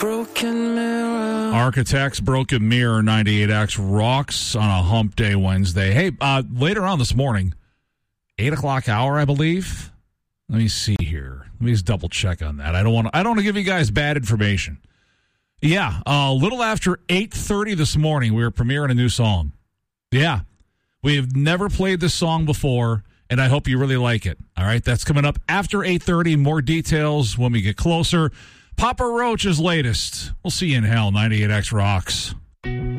Broken Mirror. Architects, Broken Mirror, 98X rocks on a hump day Wednesday. Hey, later on this morning, 8 o'clock hour, I believe. Let me see here. Let me just double check on that. I don't want to give you guys bad information. Yeah, a little after 8:30 this morning, we were premiering a new song. Yeah, we have never played this song before, and I hope you really like it. All right, that's coming up after 8:30. More details when we get closer. Papa Roach's latest. We'll see you in hell. 98X rocks.